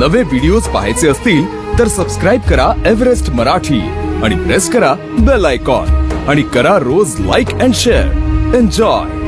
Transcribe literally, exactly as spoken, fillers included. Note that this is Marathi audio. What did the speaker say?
नवे व्हिडिओज पाहायचे असतील तर सबस्क्राईब करा एव्हरेस्ट मराठी आणि प्रेस करा बेल आयकॉन आणि करा रोज लाईक अँड शेअर. एन्जॉय.